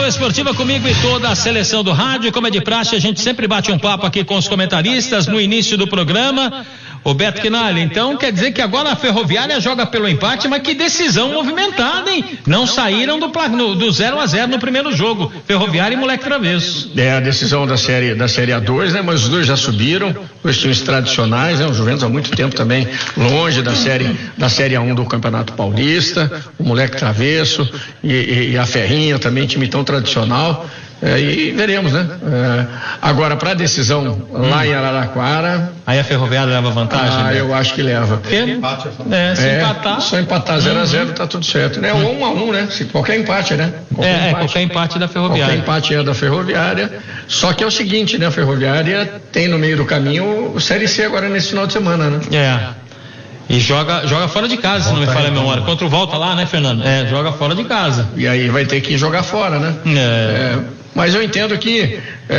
Jornal Esportiva comigo e toda a seleção do rádio. Como é de praxe, a gente sempre bate um papo aqui com os comentaristas no início do programa. O Beto Quinalha, então quer dizer que agora a Ferroviária joga pelo empate, mas que decisão movimentada, hein? Não saíram do 0-0 no primeiro jogo, Ferroviária e Moleque Travesso. É a decisão da série A2, né? Mas os dois já subiram, os times tradicionais, né? O Juventus há muito tempo também longe da série A1 do Campeonato Paulista, o Moleque Travesso e a Ferrinha também, time tão tradicional. E veremos, né? Agora, para a decisão lá em Araraquara. Aí a Ferroviária leva vantagem? Né? Eu acho que leva. Se empatar. Só empatar 0-0 tá tudo certo, né? 1-1, né? Qualquer empate, né? Qualquer empate da Ferroviária. Qualquer empate é da Ferroviária. Só que é o seguinte, né? A Ferroviária tem no meio do caminho o Série C agora nesse final de semana, né? E joga fora de casa, se não me falha a memória. Contra o Volta lá, né, Fernando? Joga fora de casa. E aí vai ter que jogar fora, né? Mas eu entendo que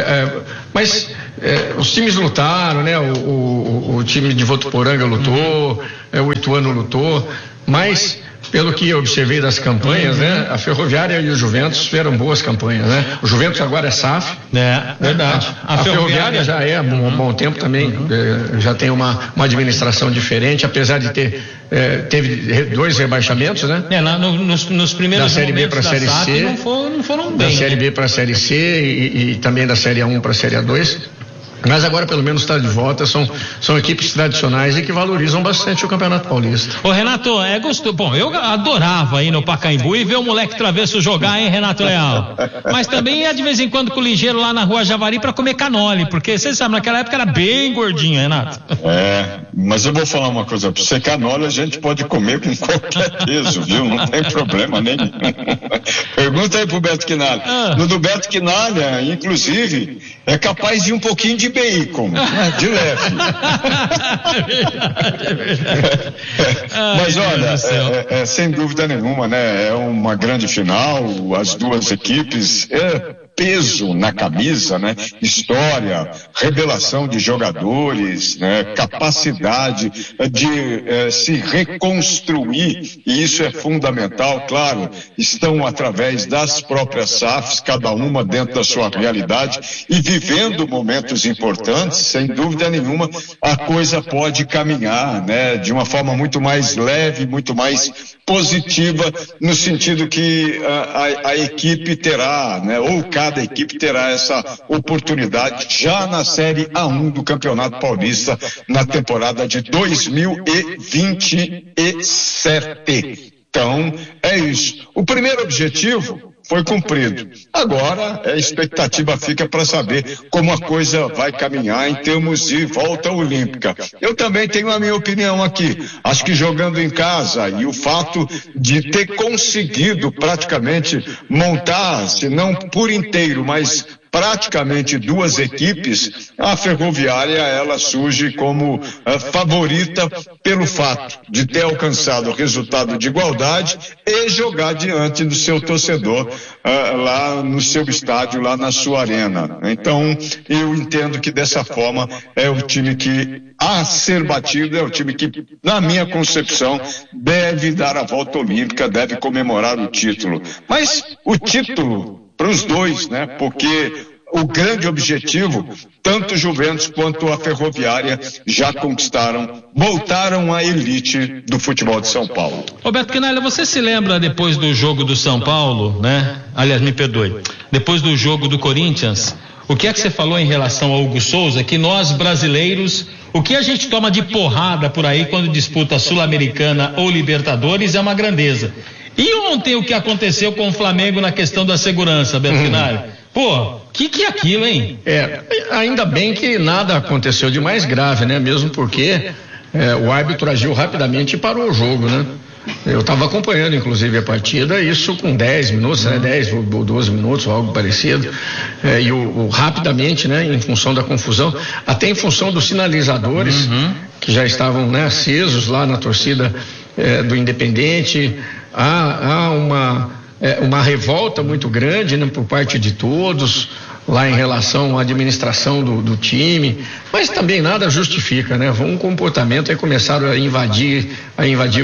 os times lutaram, né? O time de Votuporanga lutou, o Ituano lutou, mas pelo que eu observei das campanhas, né? A Ferroviária e o Juventus fizeram boas campanhas, né? O Juventus agora é SAF. Verdade. A Ferroviária já é há um bom tempo também, já tem uma administração diferente, apesar de teve 2 rebaixamentos, né? Nos primeiros da Série B para a Série C, não foram bem. Da Série B para a Série C e também da Série A1 para a Série A2. Mas agora pelo menos está de volta, são equipes tradicionais e que valorizam bastante o Campeonato Paulista. Ô Renato, gostoso. Bom, eu adorava ir no Pacaembu e ver o Moleque Travesso jogar, hein, Renato Leal? Mas também ia de vez em quando com o ligeiro lá na Rua Javari para comer canole, porque você sabe, naquela época era bem gordinho, Renato. Mas eu vou falar uma coisa pra você, canole a gente pode comer com qualquer peso, viu? Não tem problema nenhum. Pergunta aí pro Beto Quinalha. No do Beto Quinalha, inclusive, é capaz de um pouquinho de bacon, de leve. Mas olha, sem dúvida nenhuma, né? É uma grande final, as duas equipes, peso na camisa, né? História, revelação de jogadores, né? Capacidade de se reconstruir, e isso é fundamental, claro, estão através das próprias SAFs, cada uma dentro da sua realidade e vivendo momentos importantes, sem dúvida nenhuma, a coisa pode caminhar, né? De uma forma muito mais leve, muito mais positiva, no sentido que a equipe terá, né? Ou cada equipe terá essa oportunidade já na Série A1 do Campeonato Paulista na temporada de 2027. Então, é isso. O primeiro objetivo foi cumprido. Agora, a expectativa fica para saber como a coisa vai caminhar em termos de volta olímpica. Eu também tenho a minha opinião aqui. Acho que jogando em casa e o fato de ter conseguido praticamente montar, se não por inteiro, mas praticamente duas equipes, a Ferroviária ela surge como favorita pelo fato de ter alcançado o resultado de igualdade e jogar diante do seu torcedor lá no seu estádio, lá na sua arena. Então, eu entendo que dessa forma é o time que a ser batido, é o time que, na minha concepção, deve dar a volta olímpica, deve comemorar o título. Mas o título para os dois, né? Porque o grande objetivo, tanto o Juventus quanto a Ferroviária já conquistaram, voltaram à elite do futebol de São Paulo. Roberto Quinalha, você se lembra depois do jogo do São Paulo, né? Aliás, me perdoe, depois do jogo do Corinthians, o que é que você falou em relação ao Hugo Souza, que nós brasileiros, o que a gente toma de porrada por aí quando disputa Sul-Americana ou Libertadores é uma grandeza. E ontem o que aconteceu com o Flamengo na questão da segurança, Beto Quinalha? Pô, que é aquilo, hein? Ainda bem que nada aconteceu de mais grave, né? Mesmo porque o árbitro agiu rapidamente e parou o jogo, né? Eu estava acompanhando, inclusive, a partida, isso com 10 minutos, né? 10 ou 12 minutos, ou algo parecido. Rapidamente, né? Em função da confusão, até em função dos sinalizadores, que já estavam, né, acesos lá na torcida do Independente. Há uma revolta muito grande, né, por parte de todos lá em relação à administração do time, mas também nada justifica, né? Um comportamento, aí começaram a invadir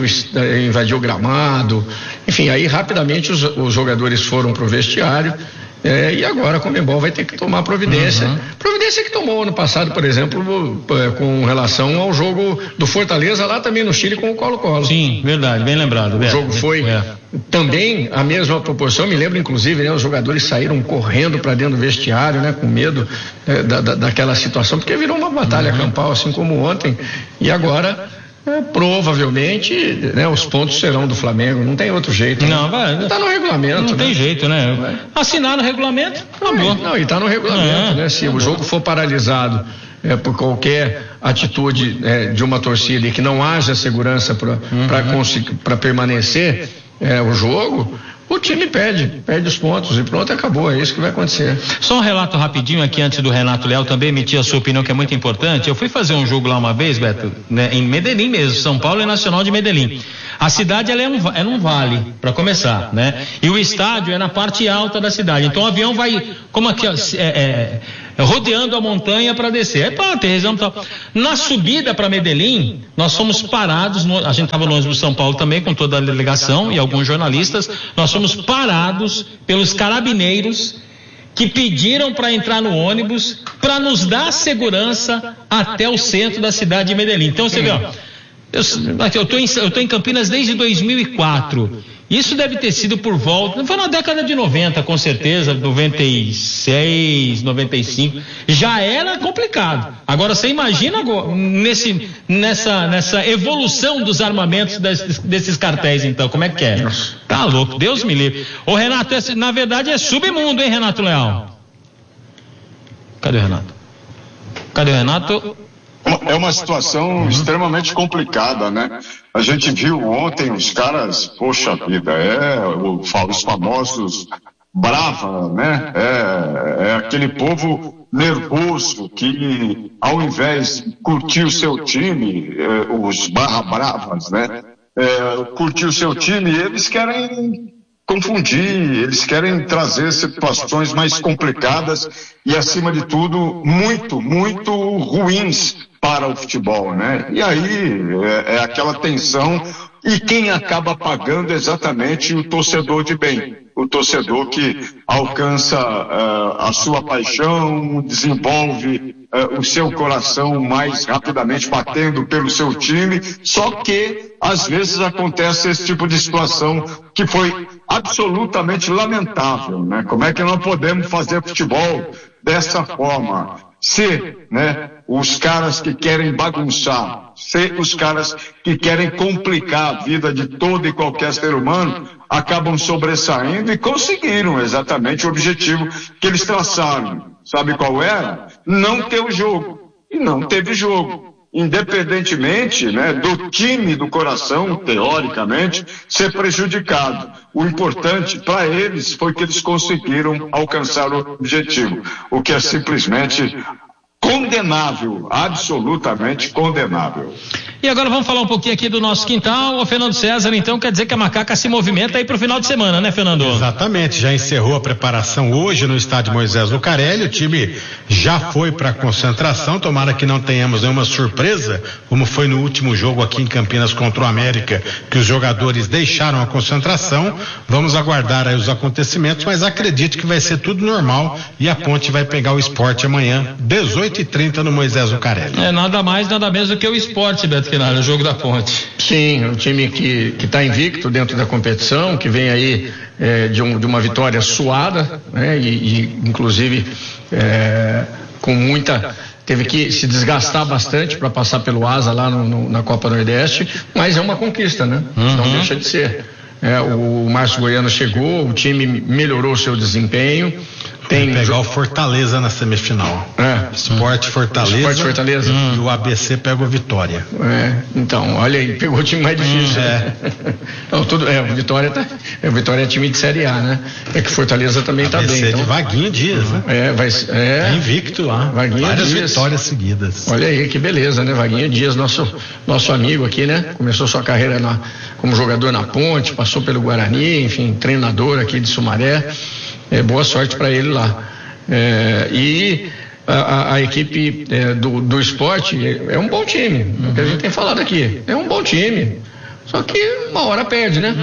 o gramado, enfim, aí rapidamente os jogadores foram pro vestiário E agora a Conmebol vai ter que tomar providência. Providência que tomou ano passado, por exemplo, com relação ao jogo do Fortaleza lá também no Chile com o Colo-Colo. Sim, verdade, bem lembrado. O jogo foi também a mesma proporção. Me lembro, inclusive, né, os jogadores saíram correndo para dentro do vestiário, né, com medo daquela situação, porque virou uma batalha campal, assim como ontem. E agora, provavelmente, né, os pontos serão do Flamengo, não tem outro jeito. Não, vai. Tá no regulamento. Não tem jeito, né? Assinar no regulamento, acabou. Não, e tá no regulamento, né? Se o jogo for paralisado por qualquer atitude de uma torcida e que não haja segurança para permanecer o jogo, o time perde os pontos e pronto, acabou, é isso que vai acontecer. Só um relato rapidinho aqui antes do Renato Leal também emitir a sua opinião, que é muito importante. Eu fui fazer um jogo lá uma vez, Beto, né, em Medellín mesmo, São Paulo e Nacional de Medellín. A cidade ela é num vale, para começar, né? E o estádio é na parte alta da cidade. Então o avião vai, como aqui, rodeando a montanha para descer. Aterrissamos e tal. Na subida para Medellín, nós fomos parados, a gente estava no ônibus São Paulo também, com toda a delegação e alguns jornalistas, nós fomos parados pelos carabineiros que pediram para entrar no ônibus para nos dar segurança até o centro da cidade de Medellín. Então você vê, eu tô em Campinas desde 2004. Isso deve ter sido por volta, foi na década de 90, com certeza, 96, 95, já era complicado. Agora você imagina nessa evolução dos armamentos desses cartéis, então, como é que é? Tá louco, Deus me livre. Ô Renato, na verdade é submundo, hein, Renato Leal? Cadê o Renato? É uma situação extremamente complicada, né? A gente viu ontem os caras, poxa vida, os famosos brava, né? É aquele povo nervoso que, ao invés de curtir o seu time, os barra-bravas, né? Curtir o seu time, eles querem confundir, eles querem trazer situações mais complicadas e, acima de tudo, muito, muito ruins para o futebol, né? E aí é aquela tensão, e quem acaba pagando é exatamente o torcedor de bem, o torcedor que alcança a sua paixão, desenvolve o seu coração mais rapidamente batendo pelo seu time, só que às vezes acontece esse tipo de situação que foi absolutamente lamentável, né? Como é que nós podemos fazer futebol dessa forma? Ser, né, os caras que querem bagunçar, ser os caras que querem complicar a vida de todo e qualquer ser humano, acabam sobressaindo e conseguiram exatamente o objetivo que eles traçaram. Sabe qual era? Não ter o jogo. E não teve jogo. Independentemente, né, do time do coração, teoricamente, ser prejudicado. O importante para eles foi que eles conseguiram alcançar o objetivo, o que é simplesmente condenável, absolutamente condenável. E agora vamos falar um pouquinho aqui do nosso quintal. O Fernando César, então, quer dizer que a Macaca se movimenta aí pro final de semana, né, Fernando? Exatamente, já encerrou a preparação hoje no estádio Moisés Lucarelli. O time já foi para a concentração. Tomara que não tenhamos nenhuma surpresa, como foi no último jogo aqui em Campinas contra o América, que os jogadores deixaram a concentração. Vamos aguardar aí os acontecimentos, mas acredito que vai ser tudo normal e a Ponte vai pegar o Sport amanhã, 18h30 no Moisés Lucarelli. Nada mais, nada menos do que o Sport, Beto Quinalha, o jogo da Ponte. Sim, um time que está invicto dentro da competição, que vem aí de uma vitória suada, né? E inclusive com muita, teve que se desgastar bastante para passar pelo Asa lá na Copa Nordeste, mas é uma conquista, né? Não deixa de ser. O Márcio Goiano chegou, o time melhorou o seu desempenho. Tem pegar o Fortaleza na semifinal. Sport Fortaleza. E o ABC pega o Vitória. Então, olha aí, pegou o time mais difícil. Não, o Vitória é time de Série A, né? É que Fortaleza também está bem. ABC então, de Vaguinho Dias, né? Tá invicto lá. Várias vitórias seguidas. Olha aí, que beleza, né? Vaguinho Dias, nosso amigo aqui, né? Começou sua carreira como jogador na Ponte, passou pelo Guarani, enfim, treinador aqui de Sumaré. Boa sorte para ele lá. E a equipe do esporte é um bom time, o que a gente tem falado aqui. É um bom time. Só que uma hora perde, né?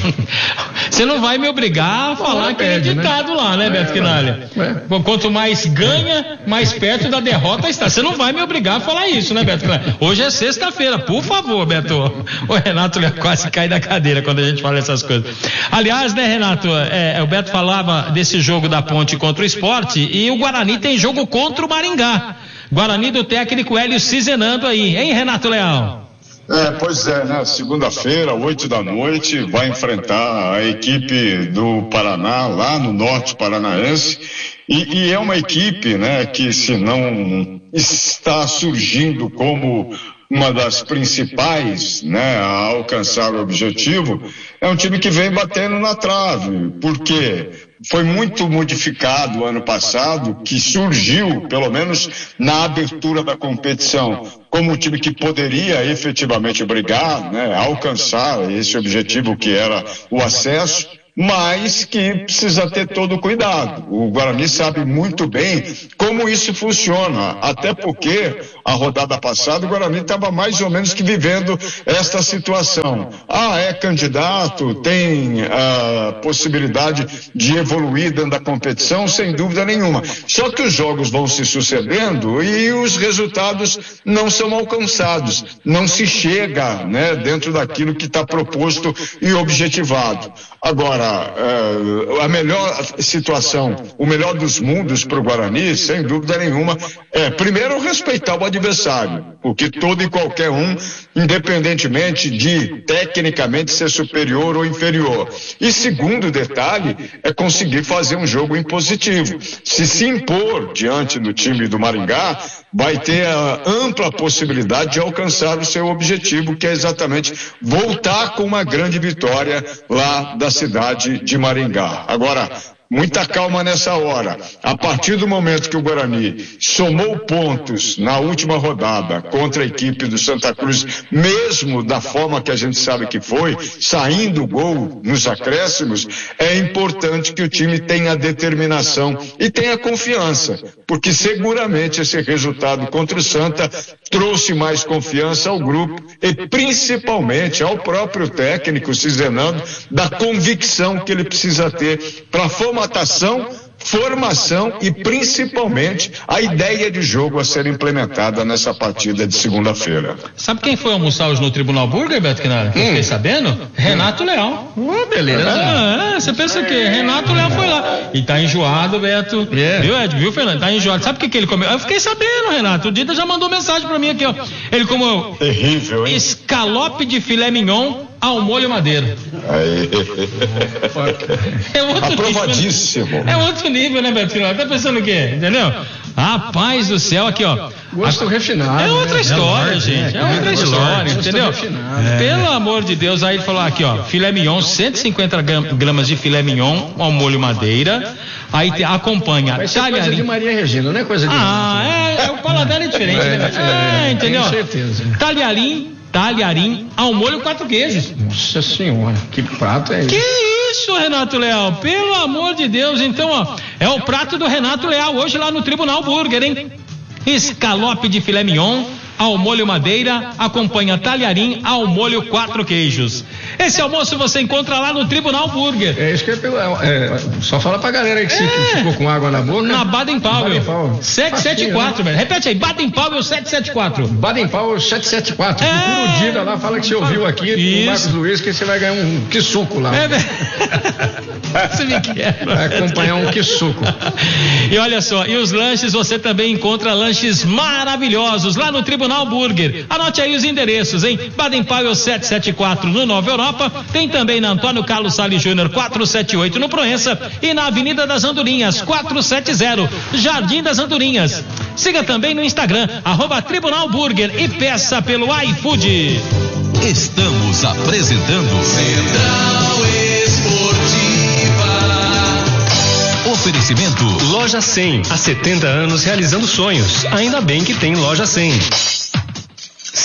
Você não vai me obrigar a falar que é ditado, né? Lá, né, Beto Quinalha? Quanto mais ganha, mais perto da derrota está. Você não vai me obrigar a falar isso, né, Beto Quinalha? Hoje é sexta-feira, por favor, Beto. O Renato quase cai da cadeira quando a gente fala essas coisas. Aliás, né, Renato, o Beto falava desse jogo da Ponte contra o Sport, e o Guarani tem jogo contra o Maringá. Guarani do técnico Hélio Cizenando aí, hein, Renato Leal? Pois é, né? Segunda-feira, 20h, vai enfrentar a equipe do Paraná, lá no norte paranaense, e é uma equipe, né, que se não está surgindo como uma das principais, né, a alcançar o objetivo, é um time que vem batendo na trave, porque foi muito modificado ano passado, que surgiu, pelo menos na abertura da competição, como um time que poderia efetivamente brigar, né, alcançar esse objetivo que era o acesso, mas que precisa ter todo o cuidado. O Guarani sabe muito bem como isso funciona, até porque a rodada passada o Guarani estava mais ou menos que vivendo esta situação. É candidato, tem a possibilidade de evoluir dentro da competição, sem dúvida nenhuma. Só que os jogos vão se sucedendo e os resultados não são alcançados, não se chega, né, dentro daquilo que está proposto e objetivado. Agora, a melhor situação, o melhor dos mundos para o Guarani, sem dúvida nenhuma, primeiro respeitar o adversário, porque todo e qualquer um, independentemente de tecnicamente ser superior ou inferior. E segundo detalhe, é conseguir fazer um jogo impositivo. Se impor diante do time do Maringá, vai ter a ampla possibilidade de alcançar o seu objetivo, que é exatamente voltar com uma grande vitória lá da cidade de Maringá. Agora, muita calma nessa hora. A partir do momento que o Guarani somou pontos na última rodada contra a equipe do Santa Cruz, mesmo da forma que a gente sabe que foi, saindo o gol nos acréscimos, é importante que o time tenha determinação e tenha confiança, porque seguramente esse resultado contra o Santa trouxe mais confiança ao grupo e principalmente ao próprio técnico Cizenando, da convicção que ele precisa ter para formatação, formação e principalmente a ideia de jogo a ser implementada nessa partida de segunda-feira. Sabe quem foi almoçar hoje no Tribunal Burger, Beto Quinalha? Fiquei sabendo? Renato Leal. Beleza. Você pensa o quê? Renato Leal foi lá. E tá enjoado, Beto. Viu, Ed? Viu, Fernando? Tá enjoado. Sabe o que ele comeu? Eu fiquei sabendo, Renato. O Dida já mandou mensagem pra mim aqui, ó. Ele comeu terrível, hein? Escalope de filé mignon ao molho madeira. É outro aprovadíssimo. Nível, né? É outro nível, né, Beto? Tá pensando o quê? Entendeu? Rapaz do céu, aqui, ó. Gosto refinado. É outra história, gente. É outra história, entendeu? Pelo amor de Deus, aí ele falou aqui, ó. Filé mignon, 150 gramas de filé mignon ao molho madeira. Aí acompanha. Vai ser coisa de Maria Regina, não é coisa de... o paladar é diferente, né? Entendeu? Com certeza. Talharim ao molho 4 queijos. Nossa senhora, que prato é esse? Que isso, Renato Leal? Pelo amor de Deus. Então, ó, é o prato do Renato Leal hoje lá no Tribunal Burger, hein? Escalope de filé mignon ao molho madeira, acompanha talharim ao molho 4 queijos. Esse almoço você encontra lá no Tribunal Burger. É isso que só fala pra galera aí que ficou com água na boca. Na Baden-Powell 774, velho. Repete aí, Baden-Powell 774. Baden-Powell 774. Procura o Dida lá, fala que você ouviu aqui do Marcos Luiz, que você vai ganhar um quissuco lá. Você me quer. Vai acompanhar um quissuco. E olha só, e os lanches, você também encontra lanches maravilhosos lá no Tribunal Burger. Anote aí os endereços, hein? Baden-Powell 774 no Nova Europa, tem também na Antônio Carlos Salles Júnior 478 no Proença e na Avenida das Andorinhas 470, Jardim das Andorinhas. Siga também no Instagram, @Tribunal Burger e peça pelo iFood. Estamos apresentando Central Esportiva. Oferecimento Loja 100, há 70 anos realizando sonhos. Ainda bem que tem Loja 100.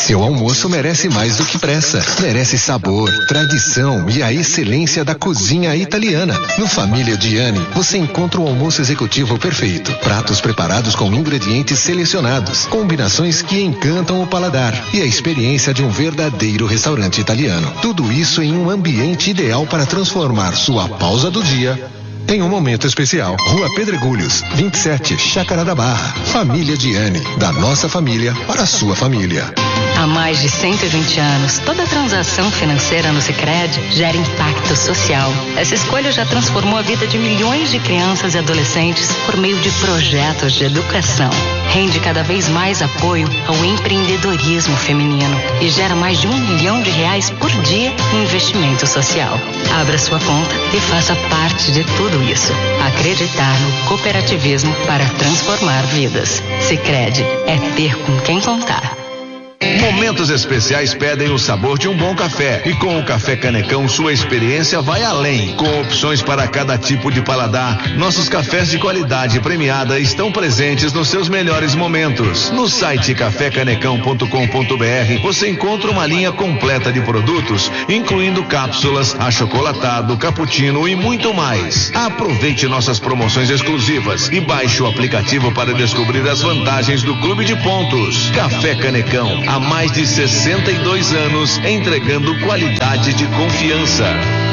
Seu almoço merece mais do que pressa. Merece sabor, tradição e a excelência da cozinha italiana. No Família Gianni, você encontra o almoço executivo perfeito. Pratos preparados com ingredientes selecionados, combinações que encantam o paladar e a experiência de um verdadeiro restaurante italiano. Tudo isso em um ambiente ideal para transformar sua pausa do dia em um momento especial. Rua Pedregulhos, 27, Chácara da Barra. Família Gianni, da nossa família para a sua família. Há mais de 120 anos, toda transação financeira no Sicredi gera impacto social. Essa escolha já transformou a vida de milhões de crianças e adolescentes por meio de projetos de educação. Rende cada vez mais apoio ao empreendedorismo feminino e gera mais de R$1 milhão por dia em investimento social. Abra sua conta e faça parte de tudo isso. Acreditar no cooperativismo para transformar vidas. Sicredi é ter com quem contar. Momentos especiais pedem o sabor de um bom café. E com o Café Canecão, sua experiência vai além. Com opções para cada tipo de paladar, nossos cafés de qualidade premiada estão presentes nos seus melhores momentos. No site cafecanecão.com.br você encontra uma linha completa de produtos, incluindo cápsulas, achocolatado, cappuccino e muito mais. Aproveite nossas promoções exclusivas e baixe o aplicativo para descobrir as vantagens do Clube de Pontos. Café Canecão, há mais de 62 anos, entregando qualidade de confiança.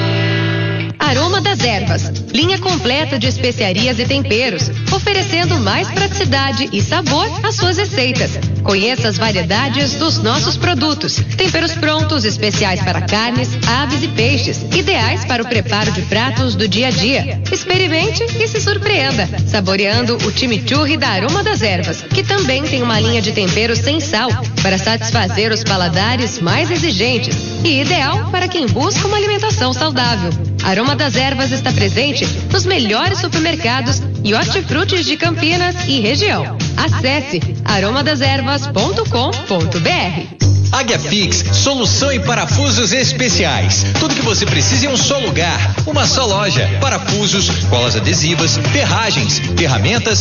Aroma das Ervas, linha completa de especiarias e temperos, oferecendo mais praticidade e sabor às suas receitas. Conheça as variedades dos nossos produtos. Temperos prontos, especiais para carnes, aves e peixes, ideais para o preparo de pratos do dia a dia. Experimente e se surpreenda, saboreando o chimichurri da Aroma das Ervas, que também tem uma linha de temperos sem sal, para satisfazer os paladares mais exigentes e ideal para quem busca uma alimentação saudável. Aroma das Ervas está presente nos melhores supermercados e hortifrutis de Campinas e região. Acesse aromadasерvas.com.br. Águia Fix, solução em parafusos especiais. Tudo que você precisa em um só lugar, uma só loja. Parafusos, colas adesivas, ferragens, ferramentas